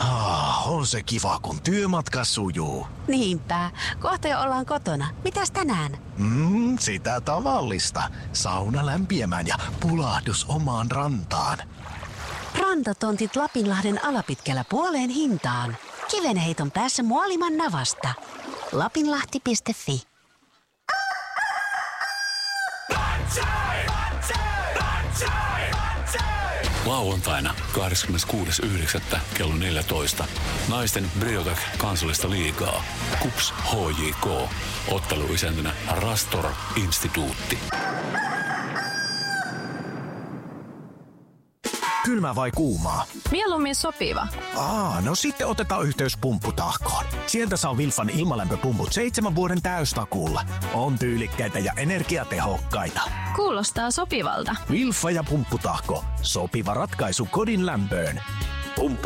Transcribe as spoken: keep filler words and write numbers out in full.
Ah, on se kiva, kun työmatka sujuu. Niinpä. Kohta jo ollaan kotona. Mitäs tänään? Mm, sitä tavallista. Sauna lämpiämään ja pulahdus omaan rantaan. Rantatontit Lapinlahden alapitkällä puoleen hintaan. Kivenheiton päässä Muoliman navasta. lapinlahti piste fi. Lauantaina kahdeskymmeneskuudes yhdeksättä kello neljätoista. Naisten Briotech kansallista liigaa. KuPS H J K. Otteluisäntänä Rastor Instituutti. Kylmä vai kuumaa? Mieluummin sopiva. Aa, no sitten otetaan yhteys Pumpputahkoon. Sieltä saa Wilfan ilmalämpöpumput seitsemän vuoden täystakuulla. On tyylikkäitä ja energiatehokkaita. Kuulostaa sopivalta. Wilfa ja Pumpputahko. Sopiva ratkaisu kodin lämpöön. Pumppu.